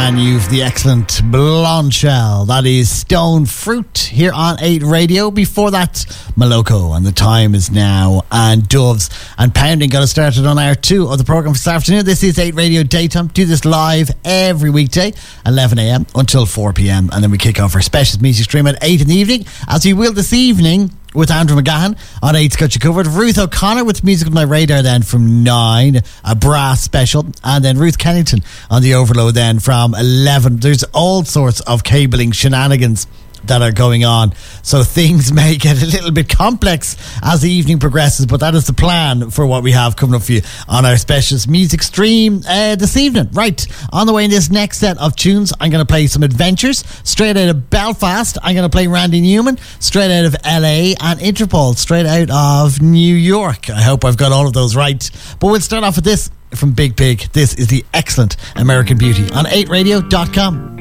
brand new for the excellent Blonde Shell. That is Stone Fruit here on 8 Radio. Before that, Moloko, and the time is now. And Doves and Pounding got us started on hour 2 of the programme this afternoon. This is 8 Radio Daytime. Do this live every weekday, 11 a.m. until 4 p.m. And then we kick off our specialist music stream at 8 in the evening, as we will this evening, with Andrew McGahan on 8's got you covered. Ruth O'Connor with Music on My Radar then from 9, a brass special. And then Ruth Kennington on the Overload then from 11. There's all sorts of cabling shenanigans that are going on, so things may get a little bit complex as the evening progresses, but that is the plan for what we have coming up for you on our specialist music stream this evening. Right, on the way in this next set of tunes, I'm going to play some Adventures straight out of Belfast. I'm going to play Randy Newman straight out of LA, and Interpol straight out of New York. I hope I've got all of those right, but we'll start off with this from Big Pig. This is the excellent American Beauty on 8radio.com.